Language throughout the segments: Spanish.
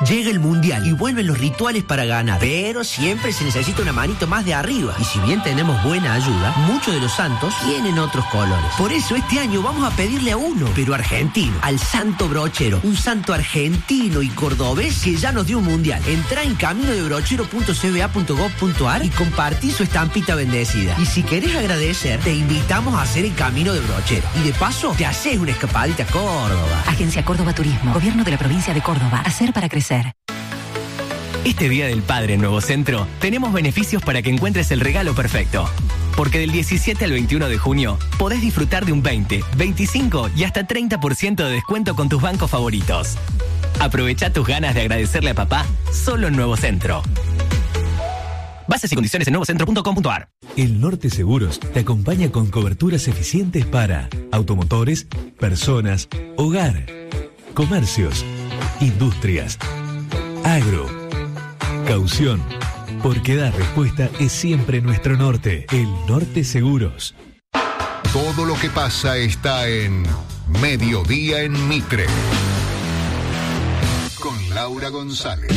Llega el Mundial y vuelven los rituales para ganar, pero siempre se necesita una manito más de arriba. Y si bien tenemos buena ayuda, muchos de los santos tienen otros colores. Por eso este año vamos a pedirle a uno, pero argentino, al Santo Brochero, un santo argentino y cordobés que ya nos dio un Mundial. Entrá en caminodebrochero.cba.gov.ar y compartí su estampita bendecida. Y si querés agradecer, te invitamos a hacer el Camino de Brochero. Y de paso, te haces una escapadita a Córdoba. Agencia Córdoba Turismo, Gobierno de la Provincia de Córdoba. Hacer para crecer. Este Día del Padre en Nuevo Centro, tenemos beneficios para que encuentres el regalo perfecto. Porque del 17 al 21 de junio, podés disfrutar de un 20, 25 y hasta 30% de descuento con tus bancos favoritos. Aprovecha tus ganas de agradecerle a papá solo en Nuevo Centro. Bases y condiciones en nuevocentro.com.ar. El Norte Seguros te acompaña con coberturas eficientes para automotores, personas, hogar, comercios, industrias, agro, caución. Porque dar respuesta es siempre nuestro norte. El Norte Seguros. Todo lo que pasa está en Mediodía en Mitre. Con Laura González.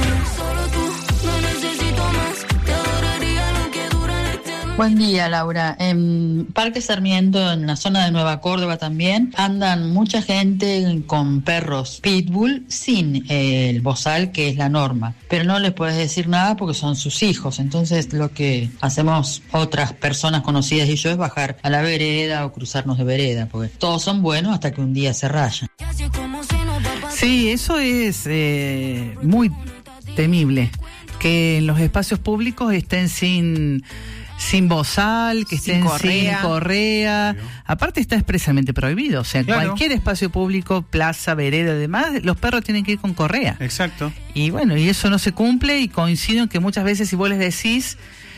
Buen día, Laura. En Parque Sarmiento, en la zona de Nueva Córdoba también, andan mucha gente con perros pitbull sin el bozal, que es la norma. Pero no les puedes decir nada porque son sus hijos. Entonces lo que hacemos otras personas conocidas y yo es bajar a la vereda o cruzarnos de vereda, porque todos son buenos hasta que un día se rayan. Sí, eso es muy temible, que en los espacios públicos estén sin bozal, que estén sin correa. Aparte está expresamente prohibido, o sea, claro, cualquier espacio público, plaza, vereda y demás, los perros tienen que ir con correa. Exacto. Y bueno, y eso no se cumple, y coincido en que muchas veces si vos les decís,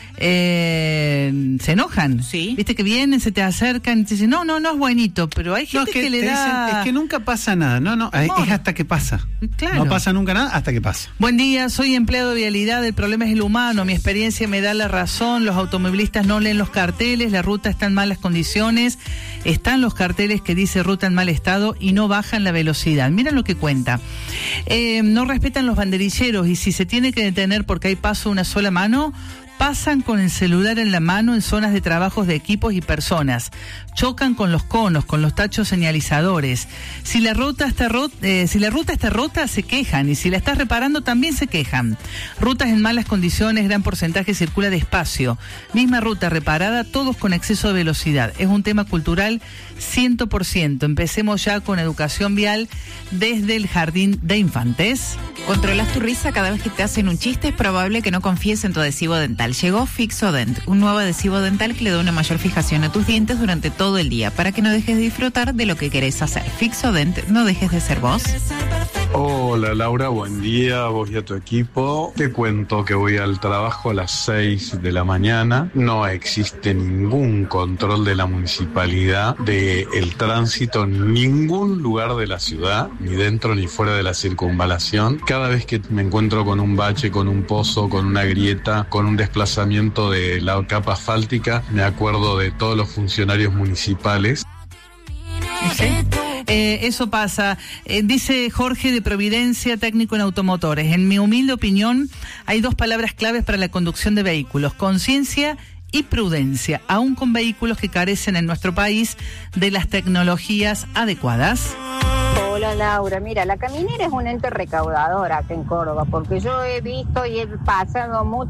se enojan. Sí. Viste que vienen, se te acercan y te dicen, no es buenito, pero hay gente que le da... Dicen, es que nunca pasa nada, es hasta que pasa. Claro. No pasa nunca nada hasta que pasa. Buen día, soy empleado de vialidad, el problema es el humano, mi experiencia me da la razón, los automovilistas no leen los carteles, la ruta está en malas condiciones, están los carteles que dice ruta en mal estado y no bajan la velocidad. Mira lo que cuenta. No respetan los banderilleros y si se tiene que detener porque hay paso una sola mano, pasan con el celular en la mano en zonas de trabajos de equipos y personas. Chocan con los conos, con los tachos señalizadores. Si la ruta está rota, se quejan. Y si la estás reparando, también se quejan. Rutas en malas condiciones, gran porcentaje circula despacio. Misma ruta reparada, todos con exceso de velocidad. Es un tema cultural 100%. Empecemos ya con educación vial desde el jardín de infantes. ¿Controlas tu risa cada vez que te hacen un chiste? Es probable que no confíes en tu adhesivo dental. Llegó Fixodent, un nuevo adhesivo dental que le da una mayor fijación a tus dientes durante todo el día, para que no dejes de disfrutar de lo que querés hacer. Fixodent, no dejes de ser vos. Hola Laura, buen día, vos y a tu equipo. Te cuento que voy al trabajo a las 6 de la mañana. No existe ningún control de la municipalidad del tránsito en ningún lugar de la ciudad, ni dentro ni fuera de la circunvalación. Cada vez que me encuentro con un bache, con un pozo, con una grieta, con un desplazamiento de la capa asfáltica, me acuerdo de todos los funcionarios municipales. ¿Sí? Eso pasa. Dice Jorge de Providencia, técnico en automotores. En mi humilde opinión, hay dos palabras claves para la conducción de vehículos: conciencia y prudencia, aún con vehículos que carecen en nuestro país de las tecnologías adecuadas. Hola Laura, mira, la caminera es un ente recaudador acá en Córdoba, porque yo he visto y he pasado mucho